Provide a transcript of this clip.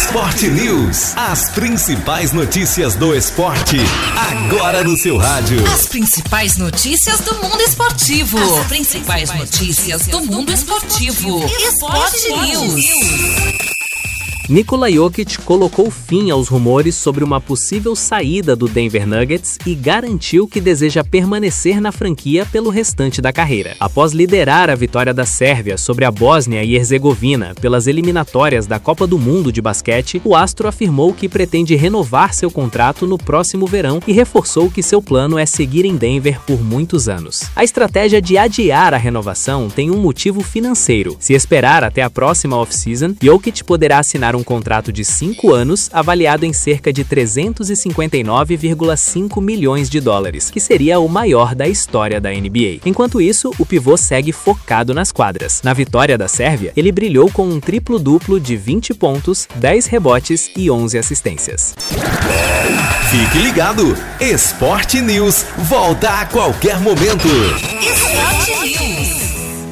Esporte News. As principais notícias do esporte, agora no seu rádio. As principais notícias do mundo esportivo. As principais notícias do mundo esportivo. Esporte News. Nikola Jokic colocou fim aos rumores sobre uma possível saída do Denver Nuggets e garantiu que deseja permanecer na franquia pelo restante da carreira. Após liderar a vitória da Sérvia sobre a Bósnia e Herzegovina pelas eliminatórias da Copa do Mundo de basquete, o astro afirmou que pretende renovar seu contrato no próximo verão e reforçou que seu plano é seguir em Denver por muitos anos. A estratégia de adiar a renovação tem um motivo financeiro. Se esperar até a próxima off-season, Jokic poderá assinar um contrato de 5 anos, avaliado em cerca de 359,5 milhões de dólares, que seria o maior da história da NBA. Enquanto isso, o pivô segue focado nas quadras. Na vitória da Sérvia, ele brilhou com um triplo-duplo de 20 pontos, 10 rebotes e 11 assistências. Fique ligado, Esporte News volta a qualquer momento.